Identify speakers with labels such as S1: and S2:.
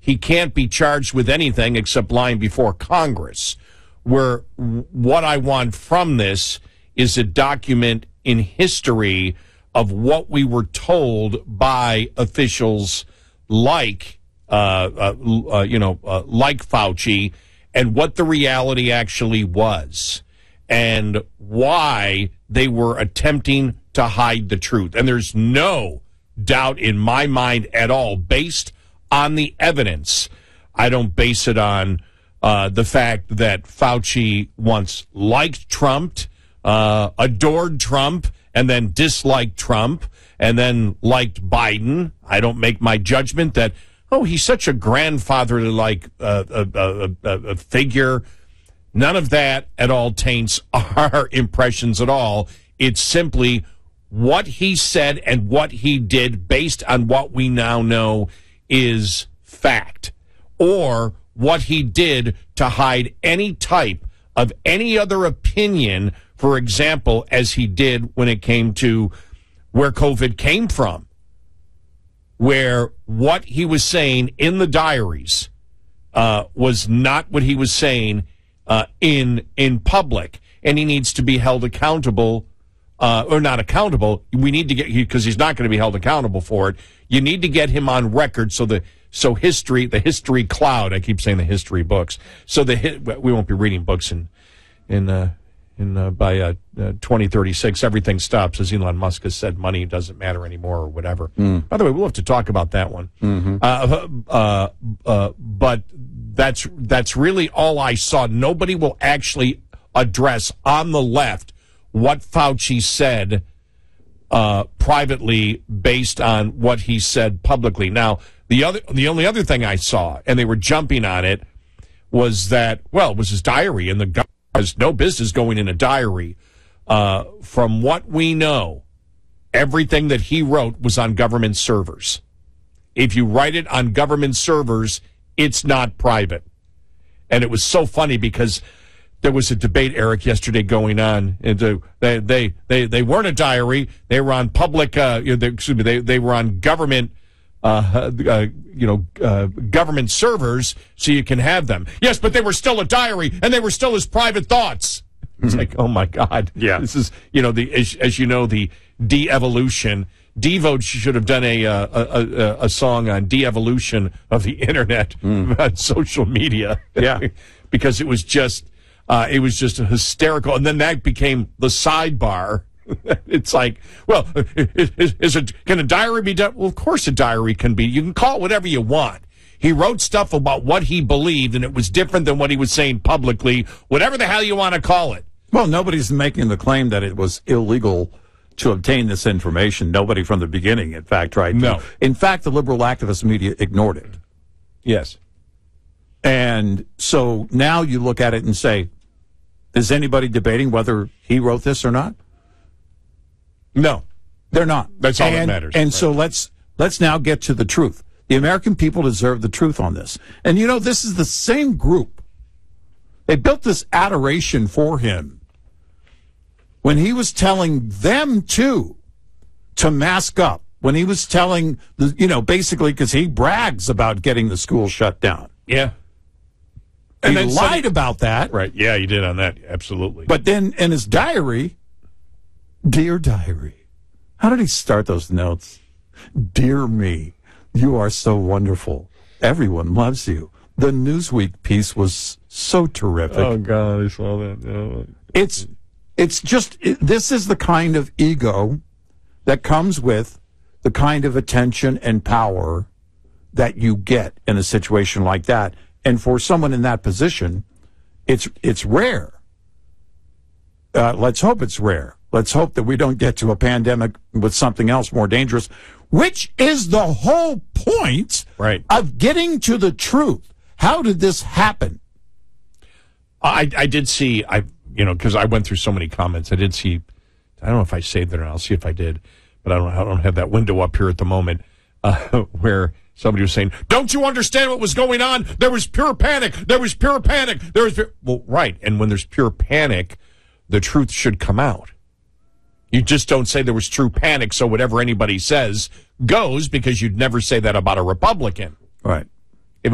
S1: he can't be charged with anything except lying before Congress. Where what I want from this is a document in history of what we were told by officials like Fauci, and what the reality actually was, and why they were attempting to hide the truth. And there's no doubt in my mind at all, based on the evidence. I don't base it on the fact that Fauci once liked Trump, adored Trump, and then disliked Trump, and then liked Biden. I don't make my judgment that, oh, he's such a grandfatherly-like a figure. None of that at all taints our impressions at all. It's simply what he said and what he did based on what we now know is fact, or what he did to hide any type of any other opinion, for example, as he did when it came to where COVID came from, where what he was saying in the diaries was not what he was saying in public, and he needs to be held accountable, or not accountable. We need to get, because he's not going to be held accountable for it. You need to get him on record the history cloud. I keep saying the history books. So we won't be reading books by 2036. Everything stops, as Elon Musk has said. Money doesn't matter anymore, or whatever. By the way, we'll have to talk about that one. But that's really all I saw. Nobody will actually address on the left what Fauci said privately based on what he said publicly. Now, the only other thing I saw, and they were jumping on it, was that, well, it was his diary, and the government has no business going in a diary. From what we know, everything that he wrote was on government servers. If you write it on government servers, it's not private. And it was so funny because there was a debate, Eric, yesterday going on. And they weren't a diary. They were on public. They were on government. Government servers, so you can have them. Yes, but they were still a diary, and they were still his private thoughts. It's like, oh my God,
S2: yeah.
S1: This is, as you know, the de-evolution. Devo should have done a song on de-evolution of the internet, on social media.
S2: Yeah,
S1: because it was just hysterical, and then that became the sidebar. It's like, well, can a diary be done? Well, of course a diary can be. You can call it whatever you want. He wrote stuff about what he believed, and it was different than what he was saying publicly, whatever the hell you want to call it.
S2: Well, nobody's making the claim that it was illegal to obtain this information. Nobody from the beginning, in fact, tried to.
S1: No.
S2: In fact, the liberal activist media ignored it.
S1: Yes.
S2: And so now you look at it and say, is anybody debating whether he wrote this or not?
S1: No,
S2: they're not.
S1: That's all that matters.
S2: And so let's now get to the truth. The American people deserve the truth on this. And this is the same group. They built this adoration for him when he was telling them to mask up. When he was telling basically because he brags about getting the school shut down.
S1: Yeah.
S2: And he lied about that.
S1: Right. Yeah, he did on that. Absolutely.
S2: But then in his diary, Dear Diary, how did he start those notes? Dear me, you are so wonderful. Everyone loves you. The Newsweek piece was so terrific.
S1: Oh, God, I saw that.
S2: It's just, this is the kind of ego that comes with the kind of attention and power that you get in a situation like that. And for someone in that position, it's rare. Let's hope it's rare. Let's hope that we don't get to a pandemic with something else more dangerous, which is the whole point of getting to the truth. How did this happen?
S1: I did see, because I went through so many comments, I did see, I don't know if I saved it or not, I'll see if I did, but I don't have that window up here at the moment, where somebody was saying, don't you understand what was going on? There was pure panic. Well, right, and when there's pure panic, the truth should come out. You just don't say there was true panic, so whatever anybody says goes, because you'd never say that about a Republican.
S2: Right.